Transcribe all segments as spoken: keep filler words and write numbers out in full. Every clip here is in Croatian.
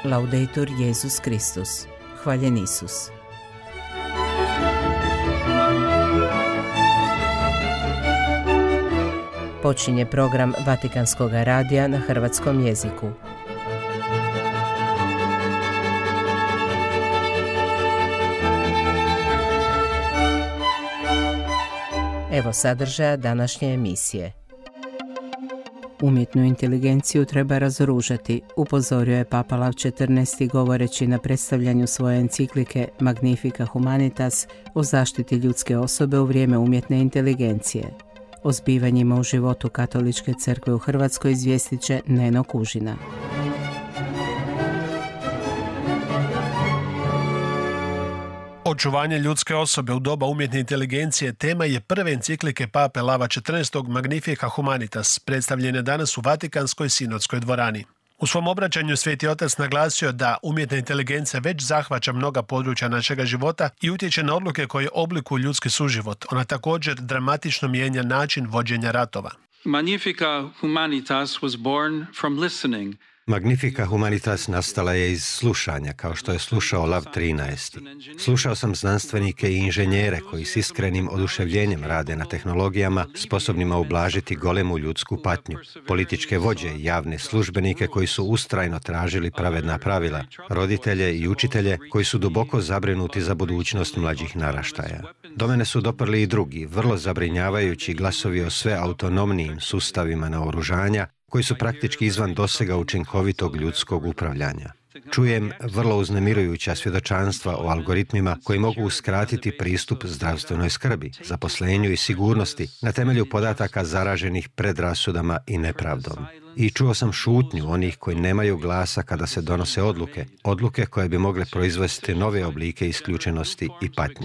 Laudetur Jesus Kristus. Hvaljen Isus. Počinje program Vatikanskog radija na hrvatskom jeziku. Evo sadržaja današnje emisije. Umjetnu inteligenciju treba razoružati, upozorio je Papa Lav četrnaesti govoreći na predstavljanju svoje enciklike Magnifica Humanitas o zaštiti ljudske osobe u vrijeme umjetne inteligencije. O zbivanjima u životu Katoličke crkve u Hrvatskoj izvijestit će Neno Kužina. Očuvanje ljudske osobe u doba umjetne inteligencije tema je prve enciklike Pape Lava četrnaestog Magnifica Humanitas, predstavljene danas u Vatikanskoj sinodskoj dvorani. U svom obraćanju Sveti Otac naglasio da umjetna inteligencija već zahvaća mnoga područja našega života i utječe na odluke koje oblikuju ljudski suživot. Ona također dramatično mijenja način vođenja ratova. Magnifica Humanitas was born from listening. Magnifica Humanitas nastala je iz slušanja, kao što je slušao Lav trinaesti. Slušao sam znanstvenike i inženjere koji s iskrenim oduševljenjem rade na tehnologijama sposobnima ublažiti golemu ljudsku patnju, političke vođe i javne službenike koji su ustrajno tražili pravedna pravila, roditelje i učitelje koji su duboko zabrinuti za budućnost mlađih naraštaja. Do mene su doprli i drugi, vrlo zabrinjavajući glasovi o sve autonomnijim sustavima naoružanja, koji su praktički izvan dosega učinkovitog ljudskog upravljanja. Čujem vrlo uznemirujuća svjedočanstva o algoritmima koji mogu uskratiti pristup zdravstvenoj skrbi, zaposlenju i sigurnosti na temelju podataka zaraženih predrasudama i nepravdom. I čuo sam šutnju onih koji nemaju glasa kada se donose odluke, odluke koje bi mogle proizvesti nove oblike isključenosti i patnje.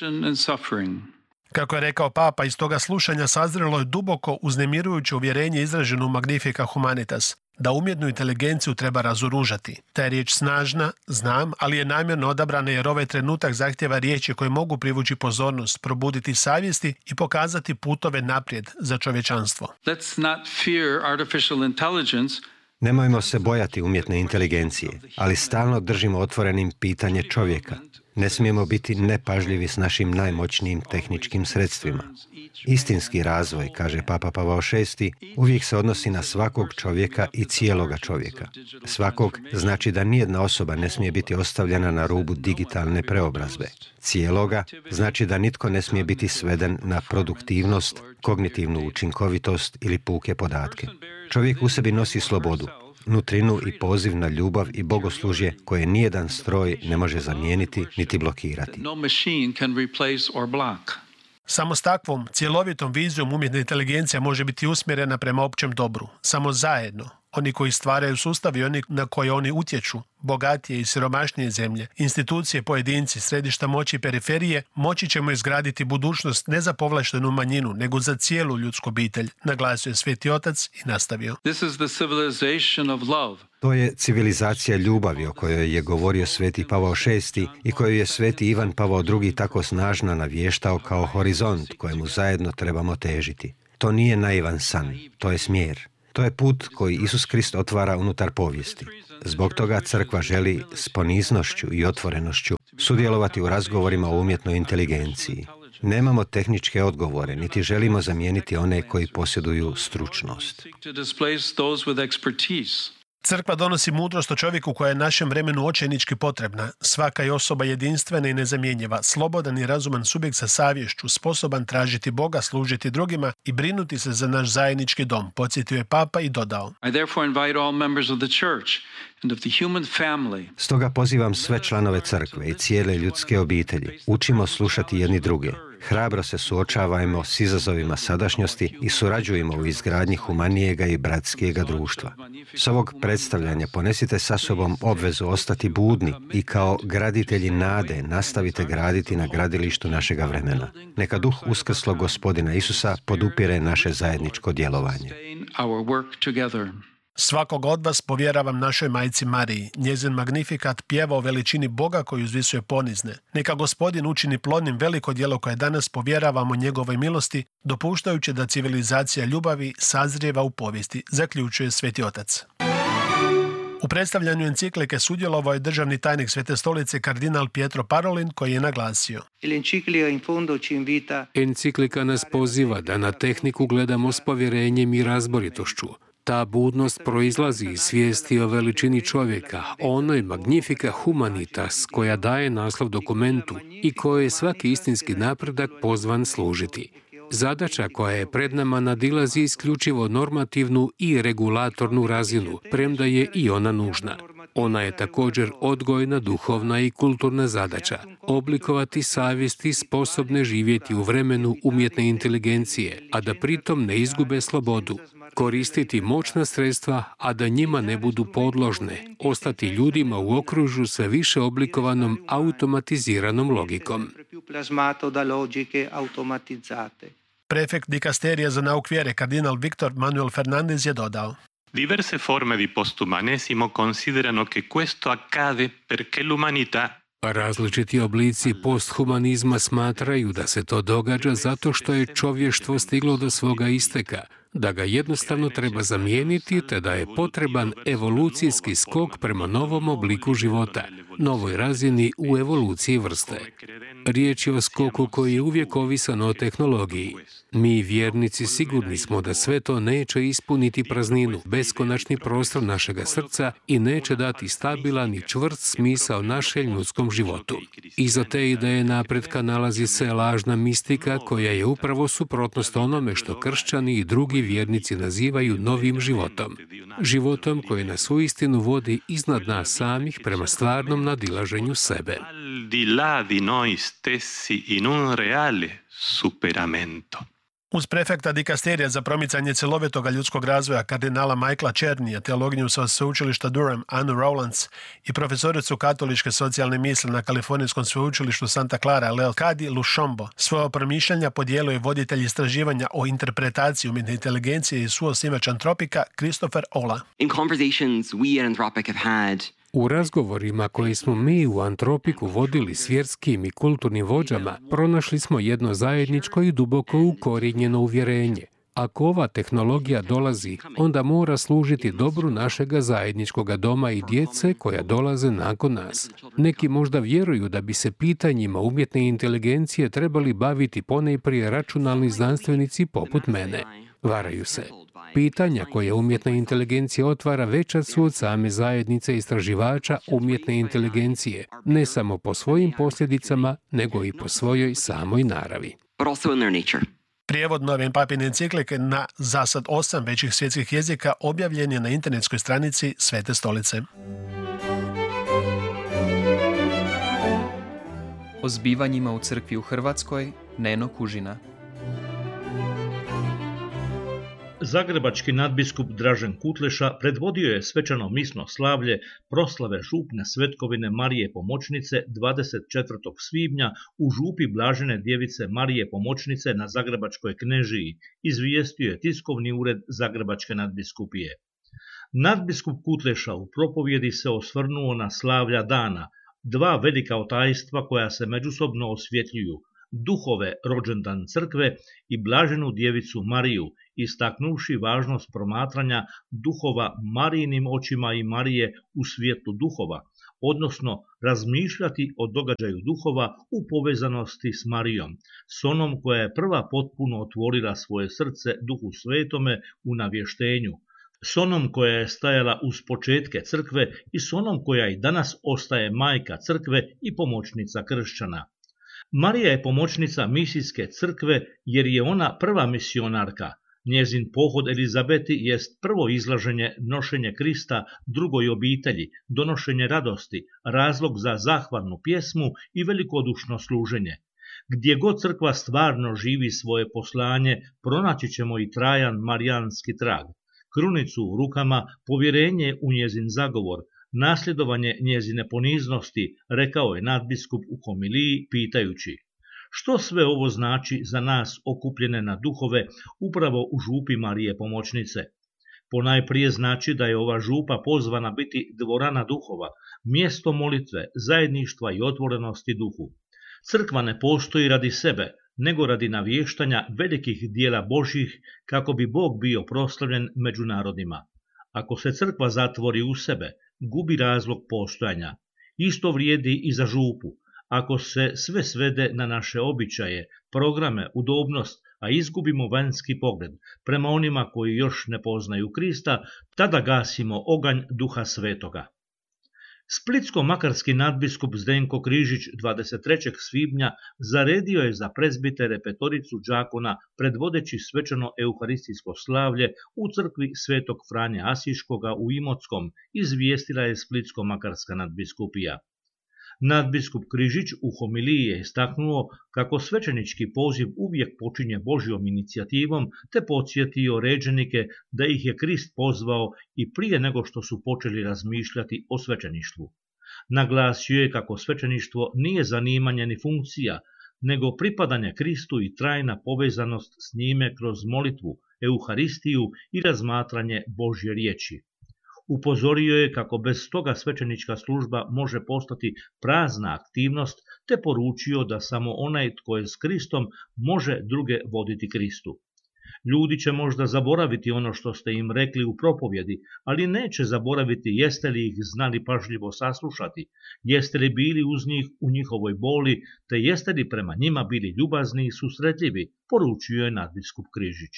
Kako je rekao Papa, iz toga slušanja sazrelo je duboko uznemirujuće uvjerenje izraženo u Magnifica Humanitas, da umjetnu inteligenciju treba razoružati. Ta je riječ snažna, znam, ali je namjerno odabrana jer ovaj trenutak zahtjeva riječi koje mogu privući pozornost, probuditi savjesti i pokazati putove naprijed za čovječanstvo. Let's not fear artificial intelligence. Nemojmo se bojati umjetne inteligencije, ali stalno držimo otvorenim pitanje čovjeka. Ne smijemo biti nepažljivi s našim najmoćnijim tehničkim sredstvima. Istinski razvoj, kaže Papa Pavao šesti, uvijek se odnosi na svakog čovjeka i cijeloga čovjeka. Svakog znači da nijedna osoba ne smije biti ostavljena na rubu digitalne preobrazbe. Cijeloga znači da nitko ne smije biti sveden na produktivnost, kognitivnu učinkovitost ili puke podatke. Čovjek u sebi nosi slobodu, nutrinu i poziv na ljubav i bogoslužje koje nijedan stroj ne može zamijeniti niti blokirati. Samo s takvom cjelovitom vizijom umjetna inteligencija može biti usmjerena prema općem dobru. Samo zajedno, oni koji stvaraju sustav i oni na koje oni utječu, bogatije i siromašnije zemlje, institucije, pojedinci, središta moći i periferije, moći ćemo izgraditi budućnost ne za povlaštenu manjinu, nego za cijelu ljudsku obitelj, naglasio je Sveti Otac i nastavio. This is the civilization of love. To je civilizacija ljubavi o kojoj je govorio Sveti Pavao šesti i koju je Sveti Ivan Pavao drugi tako snažno navještao kao horizont kojemu zajedno trebamo težiti. To nije naivan san, to je smjer. To je put koji Isus Krist otvara unutar povijesti. Zbog toga crkva želi s poniznošću i otvorenošću sudjelovati u razgovorima o umjetnoj inteligenciji. Nemamo tehničke odgovore, niti želimo zamijeniti one koji posjeduju stručnost. Crkva donosi mudrost o čovjeku koja je našem vremenu očajnički potrebna. Svaka je osoba jedinstvena i nezamjenjiva, slobodan i razuman subjekt sa savješću, sposoban tražiti Boga, služiti drugima i brinuti se za naš zajednički dom, podsjetio je Papa i dodao. I therefore invite all members of the church and of the human family. Stoga pozivam sve članove crkve i cijele ljudske obitelji. Učimo slušati jedni druge. Hrabro se suočavajmo s izazovima sadašnjosti i surađujemo u izgradnji humanijega i bratskijega društva. S ovog predstavljanja ponesite sa sobom obvezu ostati budni i kao graditelji nade nastavite graditi na gradilištu našega vremena. Neka duh uskrslog Gospodina Isusa podupire naše zajedničko djelovanje. Svakog od vas povjeravam našoj majci Mariji. Njezin Magnifikat pjeva o veličini Boga koji uzvisuje ponizne. Neka Gospodin učini plodnim veliko djelo koje danas povjeravamo njegovoj milosti, dopuštajući da civilizacija ljubavi sazrijeva u povijesti, zaključuje Sveti Otac. U predstavljanju enciklike sudjelovao je državni tajnik Svete stolice kardinal Pietro Parolin, koji je naglasio: Enciklika nas poziva da na tehniku gledamo s povjerenjem i razboritošću. Ta budnost proizlazi iz svijesti o veličini čovjeka, onoj magnifica humanitas koja daje naslov dokumentu i koje je svaki istinski napredak pozvan služiti. Zadaća koja je pred nama nadilazi isključivo normativnu i regulatornu razinu, premda je i ona nužna. Ona je također odgojna, duhovna i kulturna zadaća. Oblikovati savjesti sposobne živjeti u vremenu umjetne inteligencije, a da pritom ne izgube slobodu. Koristiti moćna sredstva, a da njima ne budu podložne. Ostati ljudima u okružju sve više oblikovanom automatiziranom logikom. Prefekt dikasterija za nauk vjere, kardinal Victor Manuel Fernandez, je dodao: Diverse forme di postumanesimo considerano che questo accade perché l'umanità. Različiti oblici posthumanizma smatraju da se to događa zato što je čovještvo stiglo do svoga isteka, da ga jednostavno treba zamijeniti te da je potreban evolucijski skok prema novom obliku života, novoj razini u evoluciji vrste. Riječ je o skoku koji je uvijek ovisan o tehnologiji. Mi, vjernici, sigurni smo da sve to neće ispuniti prazninu, beskonačni prostor našega srca i neće dati stabilan i čvrst smisao našem ljudskom životu. Iza te ideje napretka nalazi se lažna mistika koja je upravo suprotnost onome što kršćani i drugi vjernici nazivaju novim životom. Životom koji nas uistinu vodi iznad nas samih prema stvarnom nadilaženju sebe. Uz prefekta dikasterija za promicanje cjelovitoga ljudskog razvoja kardinala Michaela Černija, teologinju sa sveučilišta Durham Annu Rowlands i profesoricu katoličke socijalne misli na Kalifornijskom sveučilištu Santa Clara Leocadi Lushombo, svoje promišljanja podijelio je voditelj istraživanja o interpretaciji umjetne inteligencije i suosnivač Antropika Christopher Olah. In conversations we at Anthropic have had U razgovorima koje smo mi u Antropiku vodili s vjerskim i kulturnim vođama, pronašli smo jedno zajedničko i duboko ukorijenjeno uvjerenje. Ako ova tehnologija dolazi, onda mora služiti dobru našega zajedničkoga doma i djece koja dolaze nakon nas. Neki možda vjeruju da bi se pitanjima umjetne inteligencije trebali baviti ponajprije računalni znanstvenici poput mene. Varaju se. Pitanja koje umjetna inteligencija otvara veća su od same zajednice istraživača umjetne inteligencije, ne samo po svojim posljedicama, nego i po svojoj samoj naravi. Prijevod nove papine enciklike na zasad osam većih svjetskih jezika objavljen je na internetskoj stranici Svete stolice. O zbivanjima u crkvi u Hrvatskoj, Neno Kužina. Zagrebački nadbiskup Dražen Kutleša predvodio je svečano misno slavlje proslave župne svetkovine Marije Pomoćnice dvadeset četvrtog svibnja u župi Blažene djevice Marije Pomoćnice na Zagrebačkoj Knežiji, izvijestio je tiskovni ured Zagrebačke nadbiskupije. Nadbiskup Kutleša u propovjedi se osvrnuo na slavlja dana, dva velika otajstva koja se međusobno osvjetljuju, duhove rođendan crkve i Blaženu djevicu Mariju, istaknuvši važnost promatranja duhova Marijinim očima i Marije u svijetu duhova, odnosno razmišljati o događaju duhova u povezanosti s Marijom, s onom koja je prva potpuno otvorila svoje srce Duhu Svetome u navještenju, s onom koja je stajala uz početke crkve i s onom koja i danas ostaje majka crkve i pomoćnica kršćana. Marija je pomoćnica misijske crkve jer je ona prva misionarka. Njezin pohod Elizabeti jest prvo izlaženje nošenje Krista drugoj obitelji, donošenje radosti, razlog za zahvalnu pjesmu i velikodušno služenje. Gdje god crkva stvarno živi svoje poslanje, pronaći ćemo i trajan marijanski trag. Krunicu u rukama, povjerenje u njezin zagovor, nasljedovanje njezine poniznosti, rekao je nadbiskup u homiliji pitajući: što sve ovo znači za nas okupljene na duhove upravo u župi Marije Pomoćnice? Ponajprije znači da je ova župa pozvana biti dvorana duhova, mjesto molitve, zajedništva i otvorenosti duhu. Crkva ne postoji radi sebe, nego radi navještanja velikih dijela Božjih kako bi Bog bio proslavljen među narodima. Ako se crkva zatvori u sebe, gubi razlog postojanja. Isto vrijedi i za župu. Ako se sve svede na naše običaje, programe, udobnost, a izgubimo vanjski pogled prema onima koji još ne poznaju Krista, tada gasimo oganj Duha Svetoga. Splitsko-makarski nadbiskup Zdenko Križić dvadeset trećeg svibnja zaredio je za prezbitere petoricu đakona predvodeći svečano euharistijsko slavlje u crkvi Svetog Franje Asiškoga u Imotskom, izvijestila je Splitsko-makarska nadbiskupija. Nadbiskup Križić u homiliji je istaknuo kako svećenički poziv uvijek počinje Božjom inicijativom, te podsjetio ređenike da ih je Krist pozvao i prije nego što su počeli razmišljati o svećeništvu. Naglasio je kako svećeništvo nije zanimanje ni funkcija, nego pripadanje Kristu i trajna povezanost s njime kroz molitvu, euharistiju i razmatranje Božje riječi. Upozorio je kako bez toga svećenička služba može postati prazna aktivnost, te poručio da samo onaj tko je s Kristom može druge voditi Kristu. Ljudi će možda zaboraviti ono što ste im rekli u propovjedi, ali neće zaboraviti jeste li ih znali pažljivo saslušati, jeste li bili uz njih u njihovoj boli, te jeste li prema njima bili ljubazni i susretljivi, poručio je nadbiskup Križić.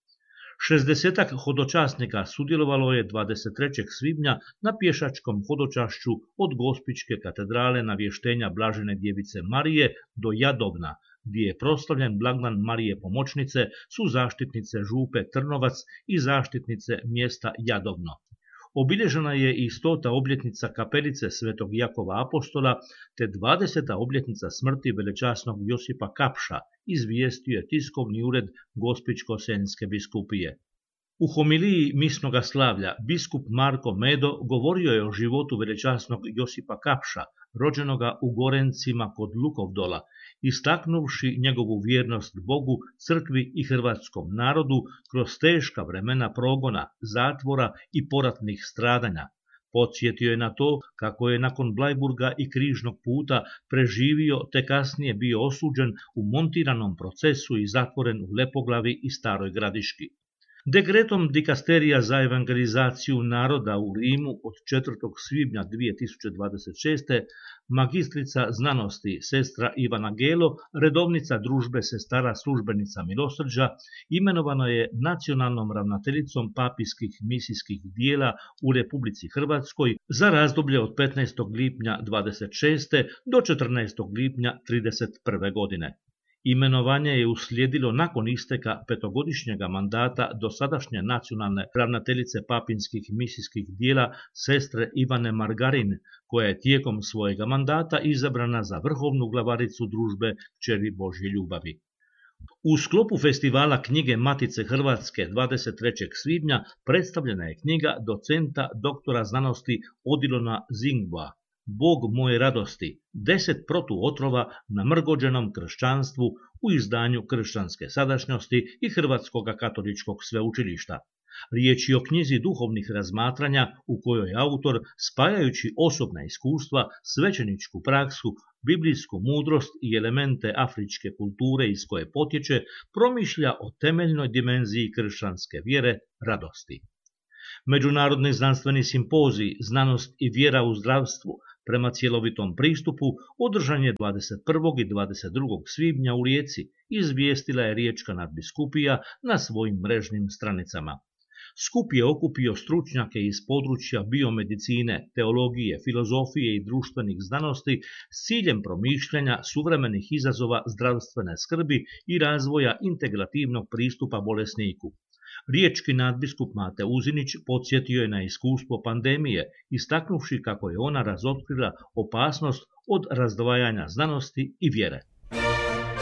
Šezdesetak hodočasnika sudjelovalo je dvadeset trećeg svibnja na pješačkom hodočašću od Gospićke katedrale navještenja Blažene djevice Marije do Jadovna, gdje je proslavljen blagdan Marije Pomoćnice, su zaštitnice župe Trnovac i zaštitnice mjesta Jadovno. Obilježena je i stota obljetnica kapelice Svetog Jakova Apostola, te dvadeseta obljetnica smrti velečasnog Josipa Kapša, izvijestio je tiskovni ured Gospićko-senjske biskupije. U homiliji misnoga slavlja biskup Marko Medo govorio je o životu velečasnog Josipa Kapša, rođenoga u Gorencima kod Lukovdola, istaknuvši njegovu vjernost Bogu, crkvi i hrvatskom narodu kroz teška vremena progona, zatvora i poratnih stradanja. Podsjetio je na to kako je nakon Blajburga i križnog puta preživio te kasnije bio osuđen u montiranom procesu i zatvoren u Lepoglavi i Staroj Gradiški. Dekretom dikasterija za evangelizaciju naroda u Rimu od četvrtog svibnja dvije tisuće dvadeset šeste. magistrica znanosti sestra Ivana Gelo, redovnica družbe sestara službenica milosrđa, imenovana je nacionalnom ravnateljicom papijskih misijskih dijela u Republici Hrvatskoj za razdoblje od petnaestog lipnja dvadeset šeste. do četrnaestog lipnja trideset prve. godine. Imenovanje je uslijedilo nakon isteka petogodišnjega mandata dosadašnje nacionalne ravnateljice papinskih misijskih dijela sestre Ivane Margarin, koja je tijekom svojega mandata izabrana za vrhovnu glavaricu družbe Kćeri Božje ljubavi. U sklopu festivala knjige Matice Hrvatske dvadeset trećeg svibnja predstavljena je knjiga docenta doktora znanosti Odilona Zingva, Bog moje radosti, deset protuotrova na mrgođenom kršćanstvu u izdanju Kršćanske sadašnjosti i Hrvatskog katoličkog sveučilišta. Riječ je o knjizi duhovnih razmatranja u kojoj je autor, spajajući osobna iskustva, svećeničku praksu, biblijsku mudrost i elemente afričke kulture iz koje potječe, promišlja o temeljnoj dimenziji kršćanske vjere, radosti. Međunarodni znanstveni simpozij Znanost i vjera u zdravstvu prema cjelovitom pristupu održan je dvadeset prvog i dvadeset drugog svibnja u Rijeci, izvijestila je riječka nadbiskupija na svojim mrežnim stranicama. Skup je okupio stručnjake iz područja biomedicine, teologije, filozofije i društvenih znanosti s ciljem promišljanja suvremenih izazova zdravstvene skrbi i razvoja integrativnog pristupa bolesniku. Riječki nadbiskup Mate Uzinić podsjetio je na iskustvo pandemije, istaknuvši kako je ona razotkrila opasnost od razdvajanja znanosti i vjere.